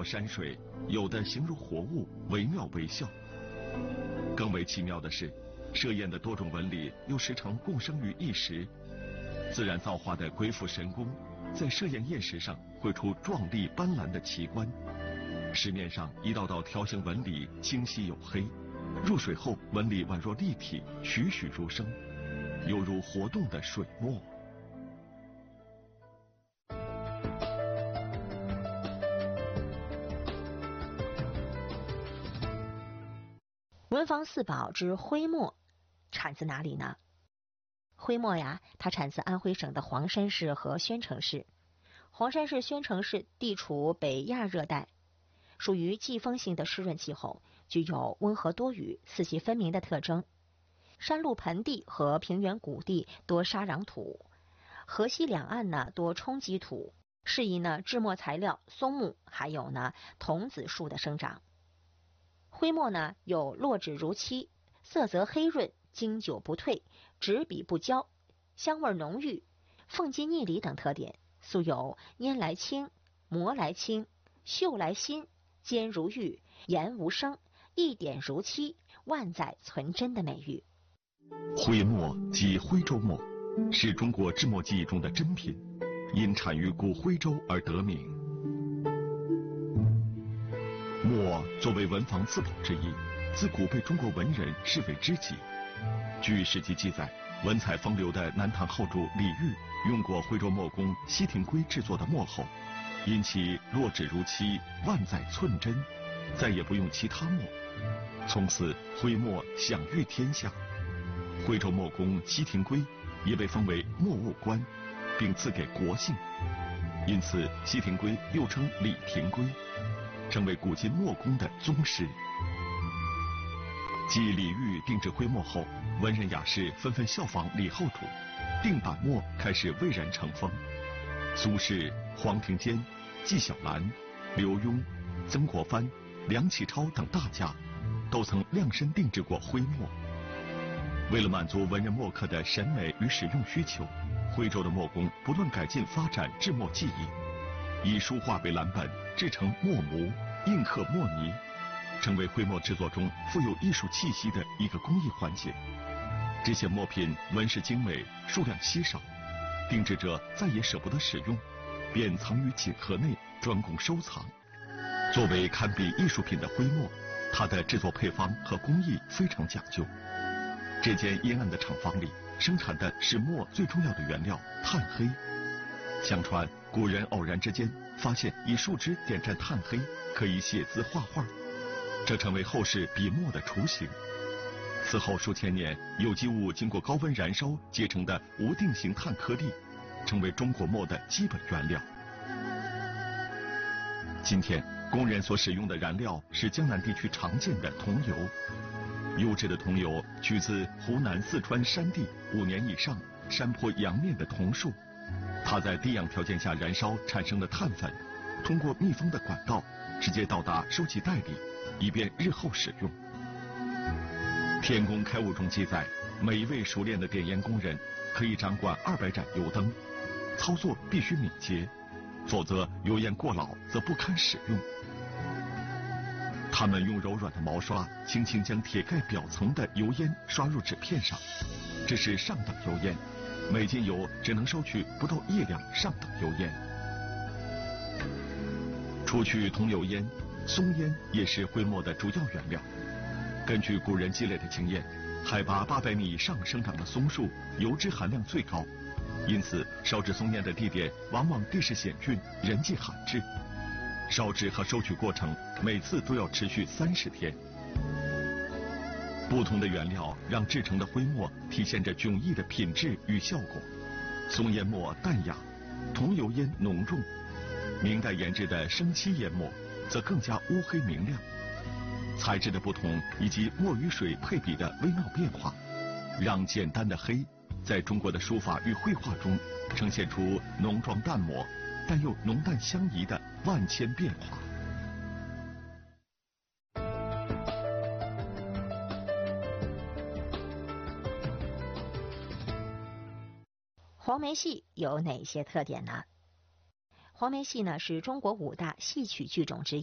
山水，有的形如活物，惟妙惟肖。更为奇妙的是，设宴的多种纹理又时常共生于一时。自然造化的鬼斧神工，在设宴宴食上绘出壮丽斑斓的奇观。石面上一道道条形纹理清晰黝黑，入水后纹理宛若立体，栩栩如生，犹如活动的水墨。 文房四宝之徽墨产自哪里呢？徽墨呀，它产自安徽省的黄山市和宣城市。黄山市、宣城市地处北亚热带，属于季风性的湿润气候，具有温和多雨、四季分明的特征。山路盆地和平原谷地多沙壤土，河西两岸呢多冲积土，适宜呢制墨材料松木，还有呢桐子树的生长。徽墨呢有落纸如漆，色泽黑润，经久不褪，执笔不焦，香味浓郁，凤肌腻离等特点，素有拈来轻、磨来轻、绣来新、坚如玉、言无声、一点如漆、万载存真的美誉。 徽墨即徽州墨，是中国制墨技艺中的珍品，因产于古徽州而得名。墨作为文房四宝之一，自古被中国文人视为知己。据史记记载，文采风流的南唐后主李煜用过徽州墨工西廷圭制作的墨后，因其落纸如漆，万载寸真，再也不用其他墨，从此徽墨享誉天下。徽州墨工西廷圭也被封为墨务官，并赐给国姓，因此西廷圭又称李廷圭，成为古今墨工的宗师。继李煜定制徽墨后，文人雅士纷纷效仿李后主，定版墨开始蔚然成风。苏轼、黄庭坚、纪晓岚、刘墉、曾国藩、梁启超等大家都曾量身定制过徽墨。为了满足文人墨客的审美与使用需求，徽州的墨工不断改进发展制墨技艺，以书画为蓝本，制成墨模，印刻墨泥，成为徽墨制作中富有艺术气息的一个工艺环节。这些墨品纹饰精美，数量稀少，定制者再也舍不得使用，便藏于锦盒内，专供收藏。作为堪比艺术品的徽墨，它的制作配方和工艺非常讲究。这间阴暗的厂房里生产的是墨最重要的原料炭黑。相传古人偶然之间发现以树枝点蘸炭黑可以写字画画，这成为后世笔墨的雏形。此后数千年，有机物经过高温燃烧结成的无定型碳颗粒，成为中国墨的基本原料。今天工人所使用的燃料是江南地区常见的桐油，优质的桐油取自湖南、四川山地5年以上山坡阳面的桐树，它在低氧条件下燃烧产生的碳粉，通过密封的管道直接到达收集袋里，以便日后使用。天工开物中记载，每一位熟练的点烟工人可以掌管200盏油灯，操作必须敏捷，否则油烟过老则不堪使用。他们用柔软的毛刷轻轻将铁盖表层的油烟刷入纸片上，这是上等油烟，每斤油只能收取不到1两上等油烟。除去桐油烟，松烟也是徽墨的主要原料。根据古人积累的经验，海拔800米以上生长的松树油脂含量最高，因此烧制松烟的地点往往地势险峻，人迹罕至。烧制和收取过程每次都要持续30天。不同的原料让制成的徽墨体现着迥异的品质与效果。松烟墨淡雅，桐油烟浓重，明代研制的生漆烟墨则更加乌黑明亮。材质的不同以及墨与水配比的微妙变化，让简单的黑在中国的书法与绘画中呈现出浓妆淡抹但又浓淡相宜的万千变化。 黄梅戏有哪些特点呢？黄梅戏呢是中国5大戏曲剧种之一。